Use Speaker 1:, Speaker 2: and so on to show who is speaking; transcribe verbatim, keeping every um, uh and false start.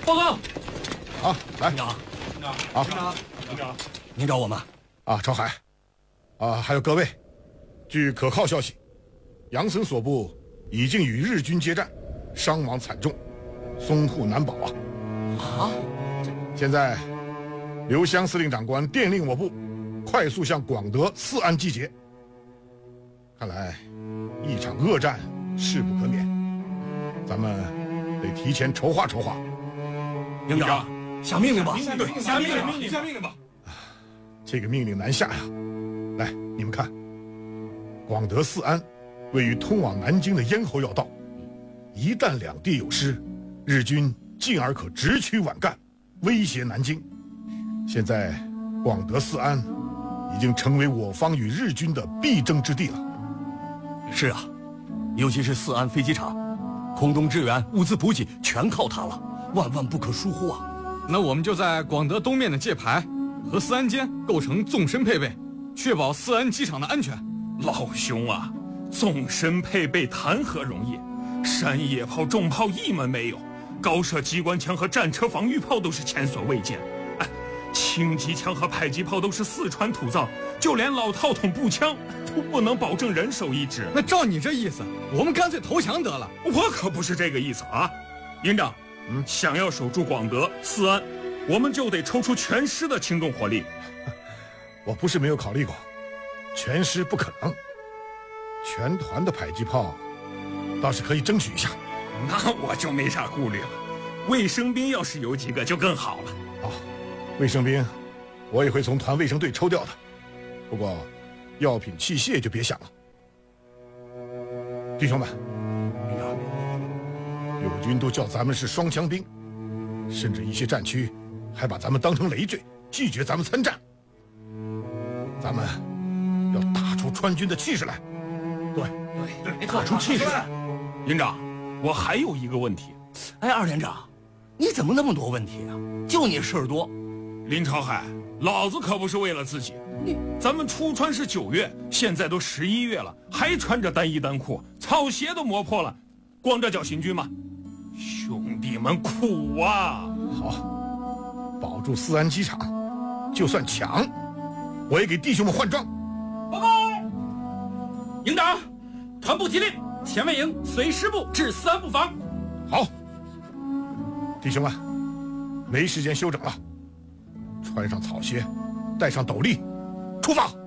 Speaker 1: 报告。
Speaker 2: 好，来，
Speaker 1: 营长，
Speaker 3: 营长，
Speaker 2: 好，
Speaker 3: 营长，营长，
Speaker 1: 您找我吗？
Speaker 2: 啊，朝海，啊，还有各位，据可靠消息，杨森所部已经与日军接战，伤亡惨重，淞沪难保啊！
Speaker 1: 啊！
Speaker 2: 现在，刘湘司令长官电令我部，快速向广德、四安集结。看来，一场恶战势不可免，咱们得提前筹划筹划。
Speaker 1: 营长，下命令吧！
Speaker 3: 对，下命令，下命令吧！
Speaker 2: 这个命令难下呀！来，你们看，广德、四安位于通往南京的咽喉要道，一旦两地有失，日军进而可直驱皖赣，威胁南京。现在，广德、四安已经成为我方与日军的必争之地了。
Speaker 1: 是啊，尤其是四安飞机场，空中支援、物资补给全靠它了，万万不可疏忽啊！
Speaker 3: 那我们就在广德东面的界牌和四安间构成纵深配备，确保四安机场的安全。
Speaker 4: 老兄啊，纵深配备谈何容易？山野炮、重炮一门没有，高射机关枪和战车防御炮都是前所未见。哎，轻机枪和迫击炮都是四川土造，就连老套筒步枪都不能保证人手一支。
Speaker 3: 那照你这意思，我们干脆投降得了。
Speaker 4: 我可不是这个意思啊，营长，嗯，想要守住广德、四安，我们就得抽出全师的轻重火力。
Speaker 2: 我不是没有考虑过，全师不可能，全团的迫击炮倒是可以争取一下。
Speaker 4: 那我就没啥顾虑了，卫生兵要是有几个就更好了。
Speaker 2: 好，卫生兵我也会从团卫生队抽调的，不过药品器械就别想了。弟兄们，友军都叫咱们是双枪兵，甚至一些战区还把咱们当成累赘，拒绝咱们参战。咱们要打出川军的气势来。
Speaker 1: 对
Speaker 3: 对，没
Speaker 1: 打出气势来。
Speaker 4: 营长，我还有一个问题。
Speaker 1: 哎，二连长，你怎么那么多问题啊？就你事儿多。
Speaker 4: 林朝海，老子可不是为了自己。咱们出川是九月，现在都十一月了，还穿着单衣单裤，草鞋都磨破了，光着脚行军吗？兄弟们苦啊！
Speaker 2: 好，保住四安机场，就算抢，我也给弟兄们换装。
Speaker 5: 报告，营长，团部急令，前卫营随师部至四安布防。
Speaker 2: 好，弟兄们，没时间休整了，穿上草鞋，戴上斗笠，出发。